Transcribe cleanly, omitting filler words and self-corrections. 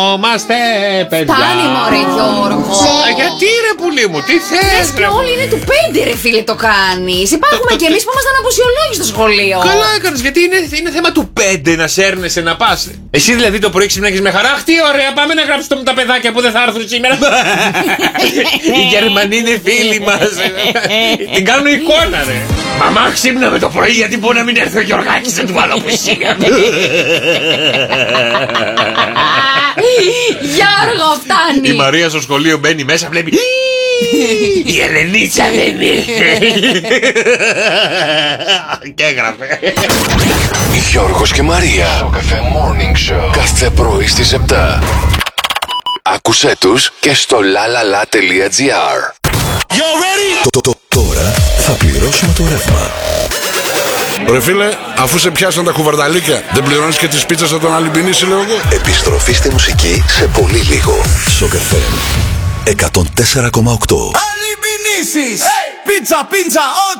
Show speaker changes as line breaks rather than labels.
Είμαστε παιδιά.
Φτάνει μωρέ Γιώργο.
Γιατί ρε πουλί μου, τι θες
Και όλοι είναι του 5 ρε φίλε το κάνεις. Υπάρχουμε κι εμείς που ήμασταν αποσιολόγοι στο σχολείο.
Καλά έκανες, γιατί είναι θέμα του 5 να σέρνεσαι να πας. Εσύ δηλαδή το πρωί ξυπνάγεις με χαρά. Τι ωραία, πάμε να γράψουμε τα παιδάκια που δεν θα έρθουν σήμερα. Οι Γερμανοί είναι φίλοι μας. Την κάνουν εικόνα ρε. Μαμά ξύπναμε το πρωί γιατί μπορεί να μην έρθει ο Γιωργάκης να του βάλω απουσία.
Γιώργο φτάνει.
Η Μαρία στο σχολείο μπαίνει μέσα, βλέπει. Η Ελενίτσα δεν ήρθε. Και έγραφε.
Γιώργος και Μαρία. Στο Cafe Morning Show. Κάθε πρωί στις 7. Άκουσέ τους και στο lalala.gr.
Τώρα θα πληρώσουμε το ρεύμα.
Ρε φίλε, αφού σε πιάσαν τα κουβαρδαλίκια, δεν πληρώνεις και τις πίτσες θα τον αλυμπινίσει, λέω εγώ.
Επιστροφή στη μουσική σε πολύ λίγο. Σοκ FM 104,8.
Αλυμπινίσεις! Πίτσα, πίτσα,